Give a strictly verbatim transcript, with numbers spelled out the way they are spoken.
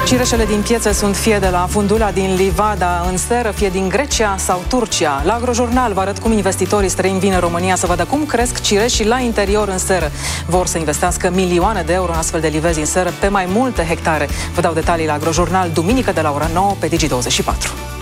Cireșele din piețe sunt fie de la Fundula din Livada în seră, fie din Grecia sau Turcia. La Agrojurnal vă arăt cum investitorii străini vin în România să vadă cum cresc cireșii la interior în seră. Vor să investească milioane de euro în astfel de livezi în seră pe mai multe hectare. Vă dau detalii la Agrojurnal, duminică de la ora nouă pe Digi douăzeci și patru.